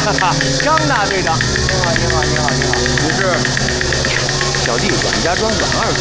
张大队长，您好，您好，您好，您好。 你是？ 小弟阮家庄阮二哥。